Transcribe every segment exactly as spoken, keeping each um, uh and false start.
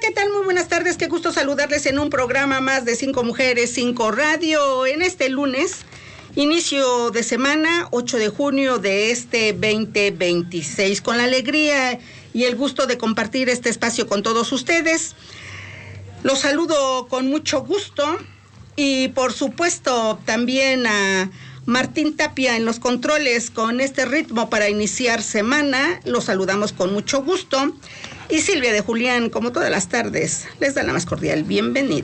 ¿qué tal? Muy buenas tardes, qué gusto saludarles en un programa más de Cinco Mujeres, Cinco Radio, en este lunes, inicio de semana, ocho de junio de este veinte veintiséis, con la alegría y el gusto de compartir este espacio con todos ustedes. Los saludo con mucho gusto y por supuesto también a Martín Tapia en los controles con este ritmo para iniciar semana. Los saludamos con mucho gusto. Y Silvia de Julián, como todas las tardes, les da la más cordial bienvenida.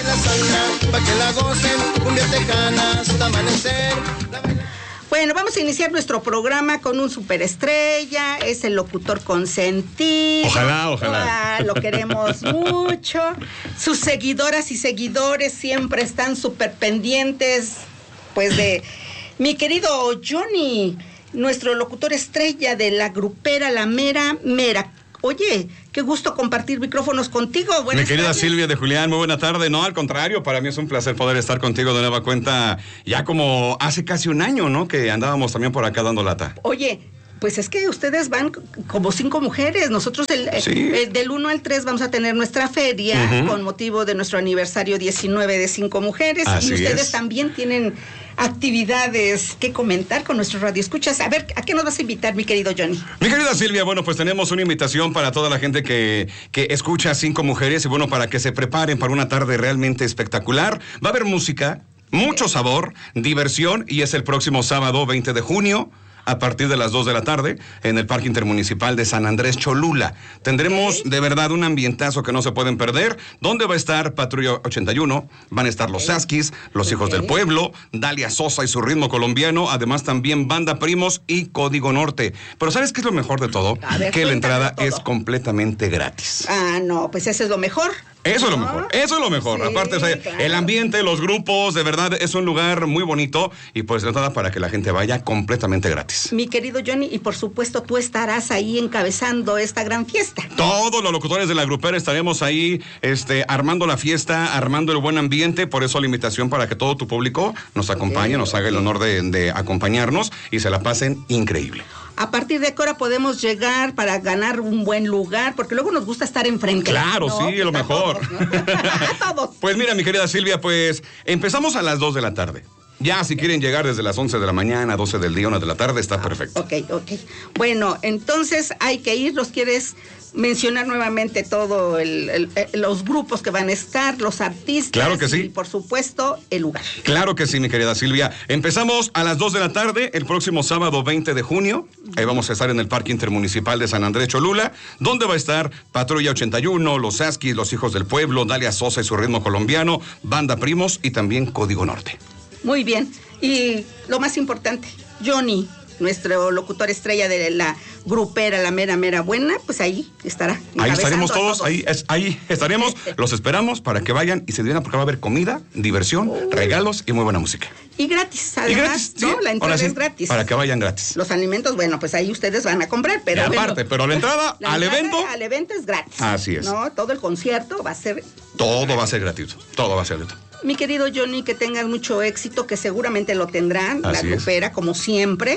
Bueno, vamos a iniciar nuestro programa con un superestrella, es el locutor consentido. Ojalá, ojalá. Ah, lo queremos mucho. Sus seguidoras y seguidores siempre están súper pendientes, pues, de mi querido Johnny, nuestro locutor estrella de la grupera La Mera Mera. Oye, qué gusto compartir micrófonos contigo. Buenas Mi querida tardes. Silvia de Julián, muy buena tarde. No, al contrario, para mí es un placer poder estar contigo de nueva cuenta. Ya como hace casi un año, ¿no? Que andábamos también por acá dando lata. Oye, pues es que ustedes van como cinco mujeres. Nosotros el, Sí. el, del uno al tres vamos a tener nuestra feria uh-huh. con motivo de nuestro aniversario diecinueve de Cinco Mujeres. Así y ustedes es. también tienen actividades que comentar con nuestros radioescuchas. A ver, ¿a qué nos vas a invitar, mi querido Johnny? Mi querida Silvia, bueno, pues tenemos una invitación para toda la gente que, que escucha Cinco Mujeres y bueno, para que se preparen para una tarde realmente espectacular. Va a haber música, mucho sabor, diversión y es el próximo sábado veinte de junio. A partir de las dos de la tarde, en el Parque Intermunicipal de San Andrés Cholula. Tendremos okay. de verdad un ambientazo que no se pueden perder, donde va a estar Patrulla ochenta y uno, van a estar los okay. Saskis, los okay. Hijos del Pueblo, Dalia Sosa y su ritmo colombiano, además también Banda Primos y Código Norte. Pero ¿sabes qué es lo mejor de todo? Ver, que la entrada es completamente gratis. Ah, no, pues eso es lo mejor. Eso ¿no? es lo mejor, eso es lo mejor. Sí, Aparte, o sea, claro. el ambiente, los grupos, de verdad, es un lugar muy bonito y pues de nada para que la gente vaya completamente gratis. Mi querido Johnny, y por supuesto tú estarás ahí encabezando esta gran fiesta. Todos los locutores de la grupera estaremos ahí este, armando la fiesta, armando el buen ambiente, por eso la invitación para que todo tu público nos acompañe, okay, nos haga okay. el honor de, de acompañarnos y se la pasen increíble. ¿A partir de qué hora podemos llegar para ganar un buen lugar? Porque luego nos gusta estar enfrente. Claro, ¿no? sí, lo mejor. Todos, ¿no? Todos. Pues mira, mi querida Silvia, pues empezamos a las dos de la tarde. Ya, si quieren llegar desde las once de la mañana, doce del día, una de la tarde, está perfecto. Ok, ok. Bueno, entonces hay que ir. ¿Los quieres mencionar nuevamente todo el, el, el, los grupos que van a estar, los artistas? Claro que sí. Y por supuesto, el lugar. Claro que sí, mi querida Silvia. Empezamos a las dos de la tarde, el próximo sábado veinte de junio. Ahí vamos a estar en el Parque Intermunicipal de San Andrés Cholula, donde va a estar Patrulla ochenta y uno, los Saskis, los Hijos del Pueblo, Dalia Sosa y su ritmo colombiano, Banda Primos y también Código Norte. Muy bien. Y lo más importante, Johnny, nuestro locutor estrella de la grupera La Mera Mera Buena, pues ahí estará. Ahí estaremos todos, todos. Ahí, es, ahí estaremos, los esperamos para que vayan y se diviertan porque va a haber comida, diversión, oh. regalos y muy buena música. Y gratis, además, y gratis, ¿no? Sí. La entrada sí, es gratis. Para que vayan gratis. Los alimentos, bueno, pues ahí ustedes van a comprar, pero y aparte, bueno, pero la entrada la al entrada evento. al evento es gratis. Así es. ¿No? Todo el concierto va a ser. Todo gratis. va a ser gratuito, todo va a ser gratuito. Mi querido Johnny, que tengas mucho éxito, que seguramente lo tendrán, Así la grupera, es. como siempre.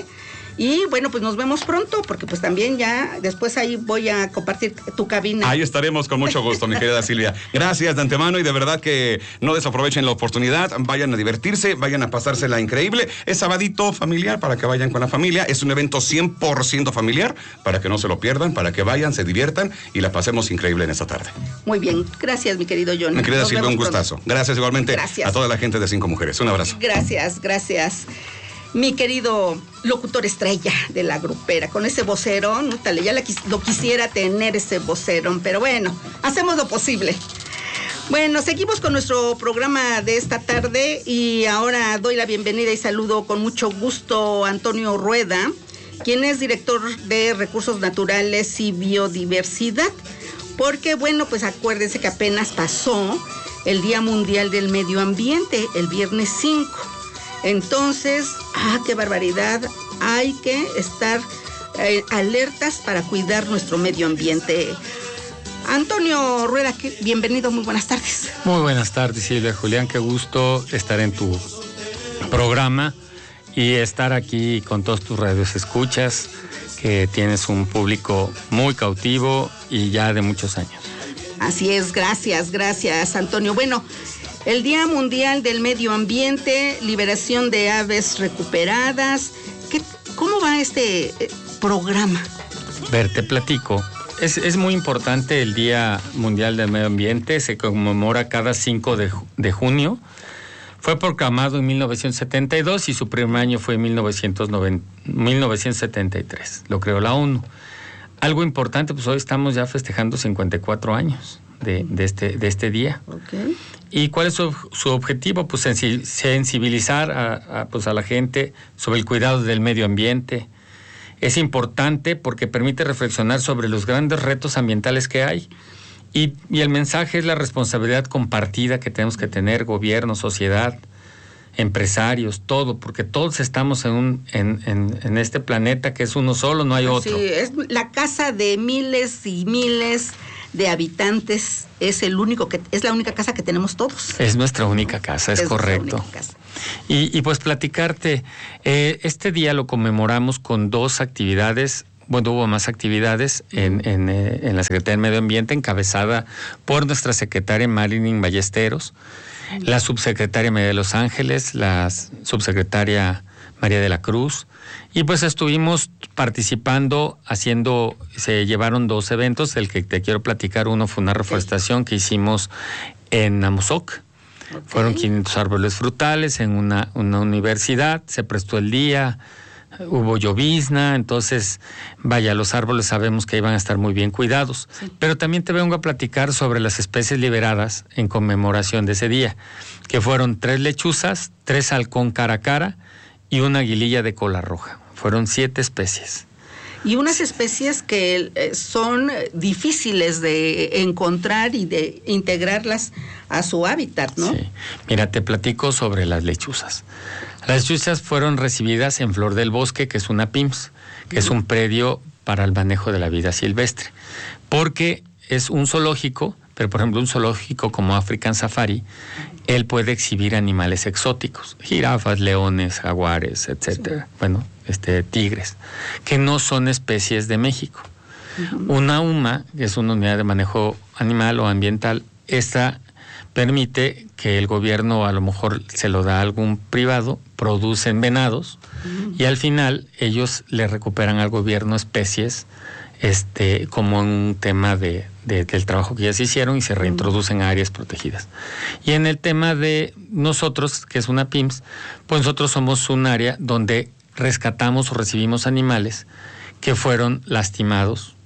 Y bueno, pues nos vemos pronto, porque pues también ya después ahí voy a compartir tu cabina. Ahí estaremos con mucho gusto, mi querida Silvia. Gracias de antemano y de verdad que no desaprovechen la oportunidad, vayan a divertirse, vayan a pasársela increíble. Es sabadito familiar para que vayan con la familia, es un evento cien por ciento familiar, para que no se lo pierdan, para que vayan, se diviertan y la pasemos increíble en esta tarde. Muy bien, gracias mi querido Johnny. Mi querida nos Silvia, un gustazo. Pronto. Gracias igualmente gracias. a toda la gente de Cinco Mujeres. Un abrazo. Gracias, gracias. Mi querido locutor estrella de la grupera, con ese vocerón, ¿no? Tal, ya la, lo quisiera tener ese vocerón, pero bueno, hacemos lo posible. Bueno, seguimos con nuestro programa de esta tarde y ahora doy la bienvenida y saludo con mucho gusto a Antonio Rueda, quien es director de Recursos Naturales y Biodiversidad, porque bueno, pues acuérdense que apenas pasó el Día Mundial del Medio Ambiente, el viernes cinco. Entonces, ¡ah, qué barbaridad! Hay que estar eh, alertas para cuidar nuestro medio ambiente. Antonio Rueda, bienvenido, muy buenas tardes. Muy buenas tardes, Silvia Julián, qué gusto estar en tu programa y estar aquí con todos tus radios escuchas, que tienes un público muy cautivo y ya de muchos años. Así es, gracias, gracias, Antonio. Bueno, el Día Mundial del Medio Ambiente, liberación de aves recuperadas. ¿Qué, ¿Cómo va este eh, programa? Ver, te platico. Es, es muy importante el Día Mundial del Medio Ambiente, se conmemora cada cinco de, de junio. Fue proclamado en mil novecientos setenta y dos y su primer año fue en mil novecientos setenta y tres. Lo creó la ONU. Algo importante, pues hoy estamos ya festejando cincuenta y cuatro años de, de, este, de este día. Okay. ¿Y cuál es su, su objetivo? Pues sensibilizar a, a, pues a la gente sobre el cuidado del medio ambiente. Es importante porque permite reflexionar sobre los grandes retos ambientales que hay. Y, y el mensaje es la responsabilidad compartida que tenemos que tener, gobierno, sociedad, empresarios, todo, porque todos estamos en, un, en, en, en este planeta que es uno solo, no hay otro. Sí, es la casa de miles y miles de habitantes, es el único que es la única casa que tenemos todos. Es nuestra única casa, es, es correcto. Única casa. Y, y pues platicarte, eh, este día lo conmemoramos con dos actividades. Bueno, hubo más actividades en, en, en la Secretaría del Medio Ambiente, encabezada por nuestra secretaria Marilyn Ballesteros, la subsecretaria María de los Ángeles, la subsecretaria María de la Cruz, y pues estuvimos participando, haciendo, se llevaron dos eventos, del que te quiero platicar. Uno fue una reforestación que hicimos en Amozoc. Okay. Fueron quinientos árboles frutales en una, una universidad, se prestó el día. Hubo llovizna, entonces, vaya, los árboles sabemos que iban a estar muy bien cuidados. Sí. Pero también te vengo a platicar sobre las especies liberadas en conmemoración de ese día, que fueron tres lechuzas, tres halcón cara a cara y una aguililla de cola roja. Fueron siete especies. Y unas especies que son difíciles de encontrar y de integrarlas a su hábitat, ¿no? Sí. Mira, te platico sobre las lechuzas. Las lechuzas fueron recibidas en Flor del Bosque, que es una P I M S, que uh-huh. es un predio para el manejo de la vida silvestre, porque es un zoológico, pero por ejemplo un zoológico como African Safari, él puede exhibir animales exóticos, jirafas, leones, jaguares, etcétera. Sí. Bueno, este, tigres, que no son especies de México. Uh-huh. Una U M A, que es una unidad de manejo animal o ambiental, esta permite que el gobierno a lo mejor se lo da a algún privado, producen venados uh-huh. y al final ellos le recuperan al gobierno especies este, como un tema de, de, del trabajo que ya se hicieron y se reintroducen a áreas protegidas. Y en el tema de nosotros, que es una P I M S, pues nosotros somos un área donde rescatamos o recibimos animales que fueron lastimados,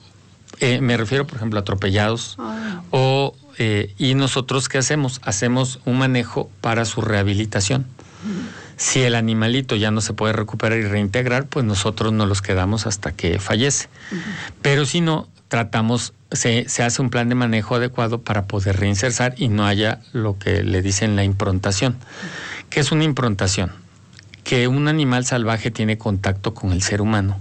eh, me refiero por ejemplo a atropellados oh. o Eh, y nosotros, ¿qué hacemos? Hacemos un manejo para su rehabilitación. Uh-huh. Si el animalito ya no se puede recuperar y reintegrar, pues nosotros nos los quedamos hasta que fallece. Uh-huh. Pero si no, tratamos, se, se hace un plan de manejo adecuado para poder reinsertar y no haya lo que le dicen la improntación. Uh-huh. ¿Qué es una improntación? Que un animal salvaje tiene contacto con el ser humano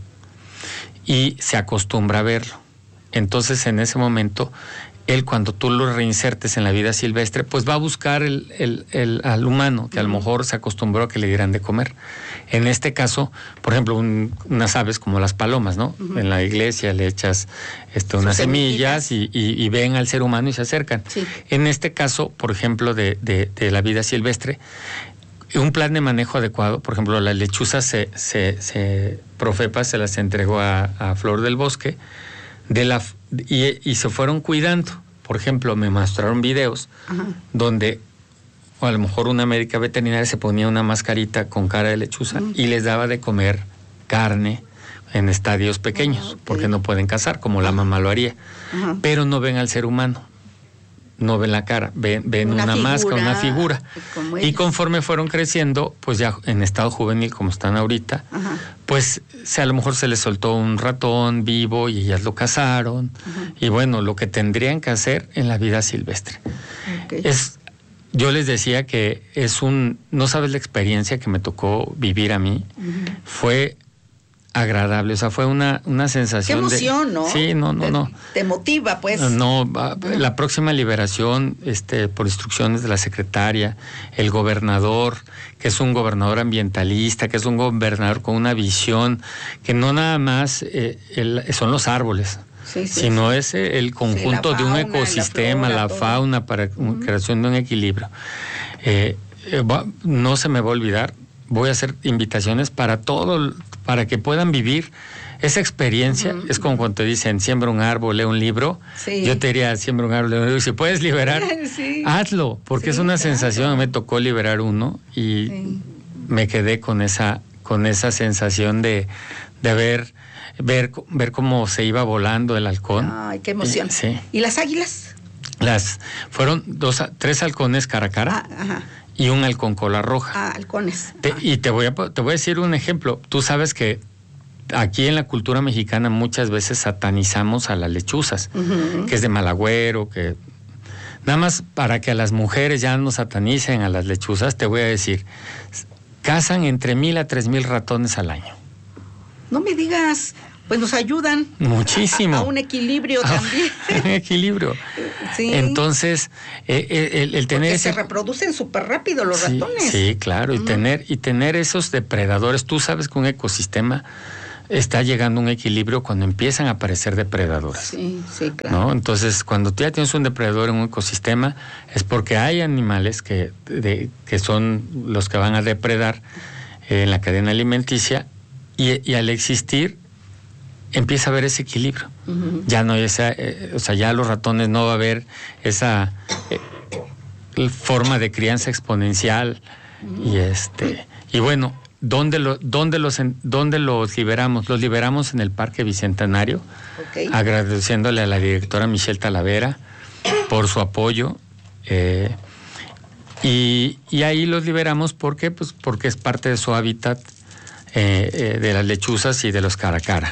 y se acostumbra a verlo. Entonces, en ese momento, él, cuando tú lo reinsertes en la vida silvestre, pues va a buscar el, el, el, al humano, que a lo mejor se acostumbró a que le dieran de comer. En este caso, por ejemplo, un, unas aves como las palomas, ¿no? Uh-huh. En la iglesia le echas este, unas semillas y, y, y ven al ser humano y se acercan. Sí. En este caso, por ejemplo, de, de, de la vida silvestre, un plan de manejo adecuado, por ejemplo, las lechuzas se, se, se Profepa se las entregó a, a Flor del Bosque, de la Y, y se fueron cuidando. Por ejemplo, me mostraron videos Ajá. donde o a lo mejor una médica veterinaria se ponía una mascarita con cara de lechuza uh-huh. y les daba de comer carne en estadios pequeños, uh-huh. okay. porque no pueden cazar, como la mamá lo haría. Uh-huh. Pero no ven al ser humano, no ven la cara, ven, ven una, una máscara, una figura. Y conforme fueron creciendo, pues ya en estado juvenil, como están ahorita, Ajá. pues se, a lo mejor se les soltó un ratón vivo y ellas lo cazaron. Ajá. Y bueno, lo que tendrían que hacer en la vida silvestre. Okay. Es, yo les decía que es un, no sabes la experiencia que me tocó vivir a mí, uh-huh. fue agradable, o sea, fue una, una sensación. Qué emoción, de, ¿no? Sí, no, no, te, no. Te motiva, pues. No, la próxima liberación, este, por instrucciones de la secretaria, el gobernador, que es un gobernador ambientalista, que es un gobernador con una visión, que no nada más eh, el, son los árboles. sí, sí, sino sí. es el conjunto sí, de un fauna, ecosistema, la, la, flora, flora, la fauna, para uh-huh. creación de un equilibrio. Eh, eh, va, no se me va a olvidar, voy a hacer invitaciones para todo, para que puedan vivir esa experiencia. Uh-huh. Es como cuando te dicen, siembra un árbol, lee un libro. Sí. Yo te diría, siembra un árbol, lee un libro. Si puedes liberar, sí. hazlo, porque sí, es una claro. sensación. Me tocó liberar uno y sí. me quedé con esa, con esa sensación de, de ver, ver, ver cómo se iba volando el halcón. Ay, qué emoción. Y, sí. ¿Y las águilas? Las, fueron dos, tres halcones cara a cara. Ah, ajá. Y un halcón cola roja. Ah, halcones. Te, y te voy, a, te voy a decir un ejemplo. Tú sabes que aquí en la cultura mexicana muchas veces satanizamos a las lechuzas, uh-huh. que es de mal agüero, que... Nada más para que a las mujeres ya no satanicen a las lechuzas, te voy a decir, cazan entre mil a tres mil ratones al año. No me digas... Pues nos ayudan muchísimo a, a un equilibrio a también. Un equilibrio. Sí. Entonces, eh, el, el tener Porque ese... se reproducen súper rápido los sí, ratones. Sí, claro, y uh-huh. tener y tener esos depredadores. Tú sabes que un ecosistema está llegando a un equilibrio cuando empiezan a aparecer depredadores. Sí, sí, claro. ¿No? Entonces, cuando tú ya tienes un depredador en un ecosistema, es porque hay animales que, de, que son los que van a depredar eh, en la cadena alimenticia y, y al existir empieza a haber ese equilibrio. Uh-huh. Ya no hay esa, eh, o sea, ya los ratones no va a haber esa eh, forma de crianza exponencial. Uh-huh. Y este, y bueno, ¿dónde lo, dónde los, dónde los liberamos? Los liberamos en el Parque Bicentenario, okay. agradeciéndole a la directora Michelle Talavera por su apoyo. Eh, y, y ahí los liberamos porque, pues, porque es parte de su hábitat eh, eh, de las lechuzas y de los cara a cara.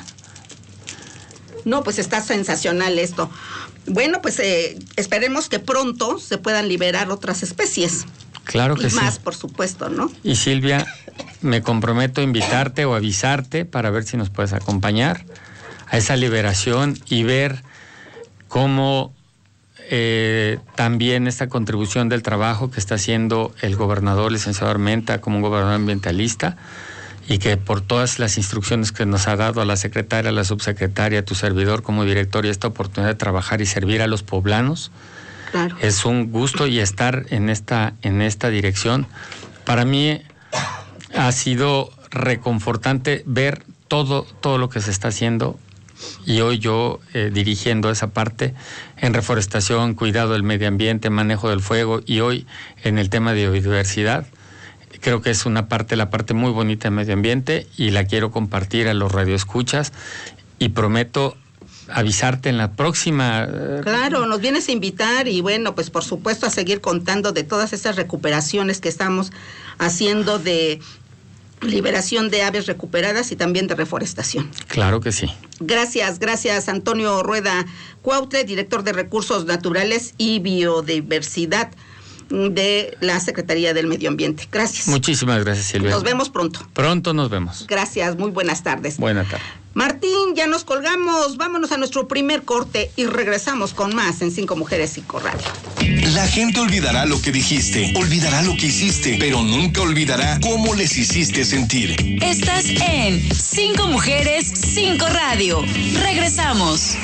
No, pues está sensacional esto. Bueno, pues eh, esperemos que pronto se puedan liberar otras especies. Claro que y sí. Y más, por supuesto, ¿no? Y Silvia, me comprometo a invitarte o avisarte para ver si nos puedes acompañar a esa liberación y ver cómo eh, también esta contribución del trabajo que está haciendo el gobernador, licenciado Armenta, como un gobernador ambientalista, y que por todas las instrucciones que nos ha dado a la secretaria, a la subsecretaria, a tu servidor como director y esta oportunidad de trabajar y servir a los poblanos, claro. Es un gusto y estar en esta, en esta dirección. Para mí ha sido reconfortante ver todo, todo lo que se está haciendo y hoy yo eh, dirigiendo esa parte en reforestación, cuidado del medio ambiente, manejo del fuego y hoy en el tema de biodiversidad. Creo que es una parte, la parte muy bonita del medio ambiente y la quiero compartir a los radioescuchas y prometo avisarte en la próxima. Claro, nos vienes a invitar y bueno, pues por supuesto a seguir contando de todas esas recuperaciones que estamos haciendo de liberación de aves recuperadas y también de reforestación. Claro que sí. Gracias, gracias Antonio Rueda Cuautle, director de Recursos Naturales y Biodiversidad de la Secretaría del Medio Ambiente. Gracias. Muchísimas gracias, Silvia. Nos vemos pronto. Pronto nos vemos. Gracias, muy buenas tardes. Buenas tardes. Martín, ya nos colgamos, vámonos a nuestro primer corte y regresamos con más en Cinco Mujeres Cinco Radio. La gente olvidará lo que dijiste, olvidará lo que hiciste, pero nunca olvidará cómo les hiciste sentir. Estás en Cinco Mujeres Cinco Radio. Regresamos.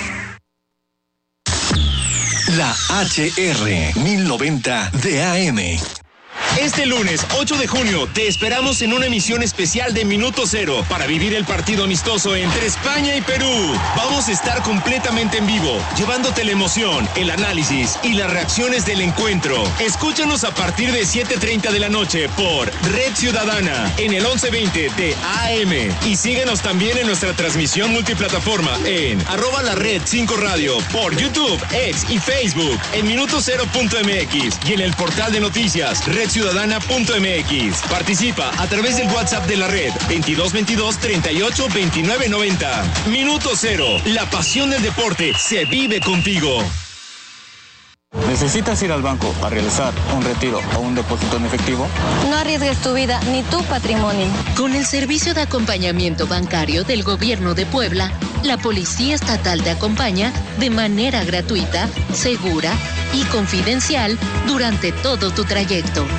La H R mil noventa de A M. Este lunes ocho de junio te esperamos en una emisión especial de Minuto Cero para vivir el partido amistoso entre España y Perú. Vamos a estar completamente en vivo, llevándote la emoción, el análisis y las reacciones del encuentro. Escúchanos a partir de siete treinta de la noche por Red Ciudadana en el once veinte de A M. Y síguenos también en nuestra transmisión multiplataforma en arroba la red cinco radio por YouTube, X y Facebook en minuto cero punto m x y en el portal de noticias red ciudadana punto m x. Participa a través del WhatsApp de la red veintidós veintidós treinta y ocho veintinueve noventa. Minuto Cero, la pasión del deporte se vive contigo. ¿Necesitas ir al banco a realizar un retiro o un depósito en efectivo? No arriesgues tu vida ni tu patrimonio. Con el servicio de acompañamiento bancario del Gobierno de Puebla, la Policía Estatal te acompaña de manera gratuita, segura y confidencial durante todo tu trayecto.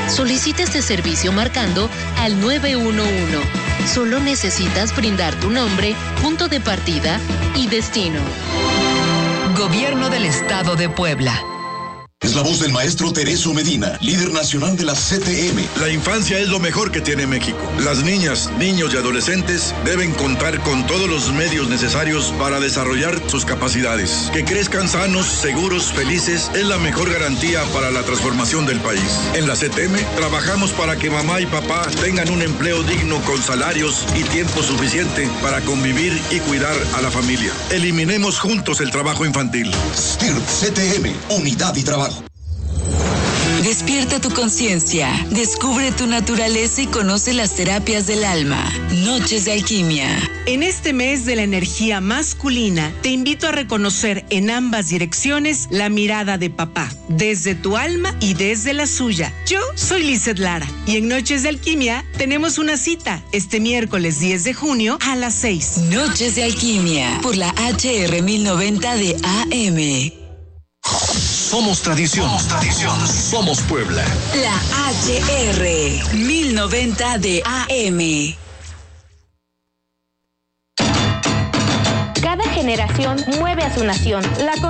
Solicita este servicio marcando al nueve uno uno. Solo necesitas brindar tu nombre, punto de partida y destino. Gobierno del Estado de Puebla. Es la voz del maestro Tereso Medina, líder nacional de la C T M. La infancia es lo mejor que tiene México. Las niñas, niños y adolescentes deben contar con todos los medios necesarios para desarrollar sus capacidades. Que crezcan sanos, seguros, felices es la mejor garantía para la transformación del país. En la C T M trabajamos para que mamá y papá tengan un empleo digno con salarios y tiempo suficiente para convivir y cuidar a la familia. Eliminemos juntos el trabajo infantil. S T I R P C T M, unidad y trabajo. Despierta tu conciencia, descubre tu naturaleza y conoce las terapias del alma. Noches de Alquimia. En este mes de la energía masculina, te invito a reconocer en ambas direcciones la mirada de papá, desde tu alma y desde la suya. Yo soy Lizeth Lara y en Noches de Alquimia tenemos una cita este miércoles diez de junio a las seis. Noches de Alquimia por la H R mil noventa de A M. Somos tradición. Somos tradición. Somos Puebla. La H R mil noventa de A M. Cada generación mueve a su nación. La